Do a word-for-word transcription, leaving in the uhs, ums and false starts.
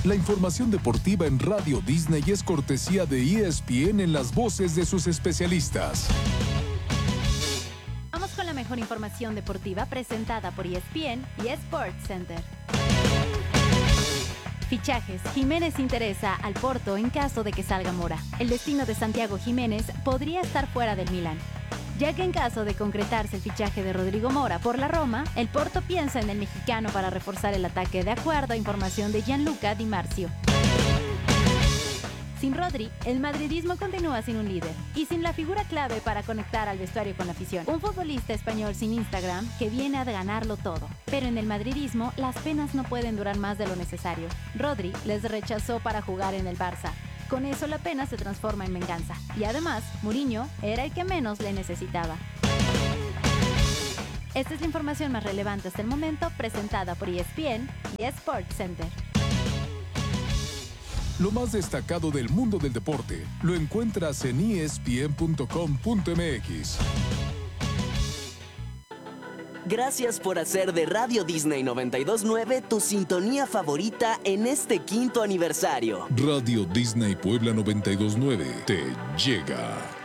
La información deportiva en Radio Disney es cortesía de E S P N en las voces de sus especialistas. Vamos con la mejor información deportiva presentada por E S P N y Sports Center. Fichajes. Jiménez interesa al Porto en caso de que salga Mora. El destino de Santiago Jiménez podría estar fuera del Milán, ya que en caso de concretarse el fichaje de Rodrigo Mora por la Roma, el Porto piensa en el mexicano para reforzar el ataque, de acuerdo a información de Gianluca Di Marzio. Sin Rodri, el madridismo continúa sin un líder y sin la figura clave para conectar al vestuario con la afición. Un futbolista español sin Instagram que viene a ganarlo todo. Pero en el madridismo, las penas no pueden durar más de lo necesario. Rodri les rechazó para jugar en el Barça. Con eso la pena se transforma en venganza. Y además, Mourinho era el que menos le necesitaba. Esta es la información más relevante hasta el momento, presentada por E S P N y Sports Center. Lo más destacado del mundo del deporte lo encuentras en E S P N punto com punto M X. Gracias por hacer de Radio Disney noventa y dos punto nueve tu sintonía favorita en este quinto aniversario. Radio Disney Puebla noventa y dos punto nueve te llega.